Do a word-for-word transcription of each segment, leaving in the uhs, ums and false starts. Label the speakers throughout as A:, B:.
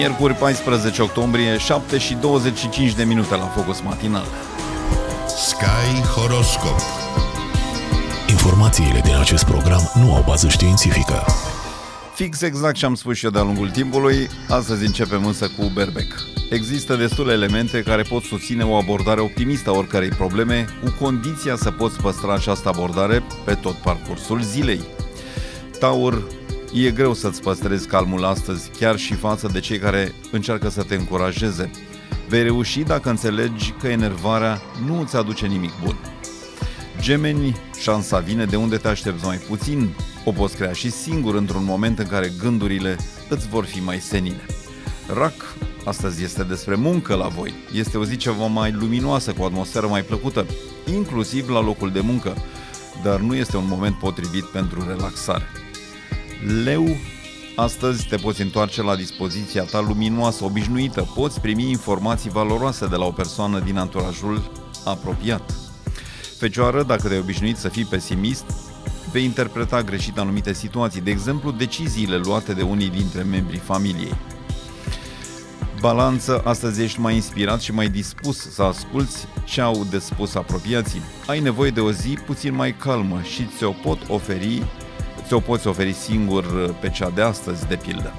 A: Miercuri paisprezece octombrie, șapte și douăzeci și cinci de minute la Focus Matinal.
B: Sky Horoscop.
C: Informațiile din acest program nu au bază științifică.
A: Fix exact ce am spus și eu de-a lungul timpului, astăzi începem însă cu berbec. Există destule elemente care pot susține o abordare optimistă a oricărei probleme, cu condiția să poți păstra această abordare pe tot parcursul zilei. Taur, e greu să-ți păstrezi calmul astăzi, chiar și față de cei care încearcă să te încurajeze. Vei reuși dacă înțelegi că enervarea nu îți aduce nimic bun. Gemeni, șansa vine de unde te aștepți mai puțin. O poți crea și singur într-un moment în care gândurile îți vor fi mai senine. Rac, astăzi este despre muncă la voi. Este o zi ceva mai luminoasă, cu o atmosferă mai plăcută, inclusiv la locul de muncă, dar nu este un moment potrivit pentru relaxare. Leu, astăzi te poți întoarce la dispoziția ta luminoasă, obișnuită. Poți primi informații valoroase de la o persoană din anturajul apropiat. Fecioară, dacă te-ai obișnuit să fii pesimist, vei interpreta greșit anumite situații, de exemplu, deciziile luate de unii dintre membrii familiei. Balanță, astăzi ești mai inspirat și mai dispus să asculți ce au de spus apropiații. Ai nevoie de o zi puțin mai calmă și ți-o pot oferi, ți-o poți oferi singur pe cea de astăzi, de pildă.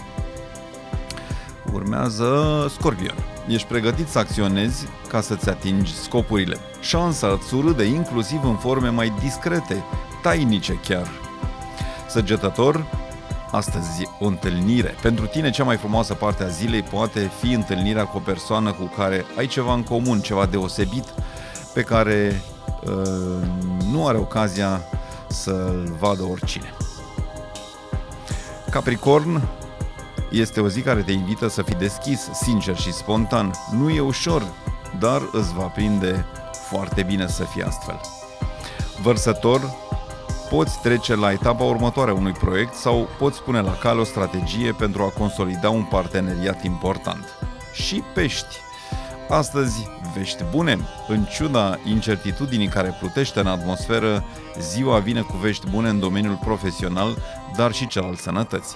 A: Urmează Scorpion. Ești pregătit să acționezi ca să-ți atingi scopurile. Șansa îți surâde inclusiv în forme mai discrete, tainice chiar. Săgetător, astăzi o întâlnire. Pentru tine cea mai frumoasă parte a zilei poate fi întâlnirea cu o persoană cu care ai ceva în comun, ceva deosebit, pe care uh, nu are ocazia să-l vadă oricine. Capricorn, este o zi care te invită să fii deschis, sincer și spontan. Nu e ușor, dar îți va prinde foarte bine să fii astfel. Vărsător, poți trece la etapa următoare a unui proiect sau poți pune la cale o strategie pentru a consolida un parteneriat important. Și Pești, astăzi vești bune. În ciuda incertitudinii care plutește în atmosferă, ziua vine cu vești bune în domeniul profesional, dar și cel al sănătății.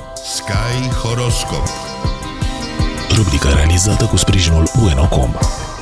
B: Sky Horoscop.
C: Rubrica realizată cu sprijinul Bueno punct com.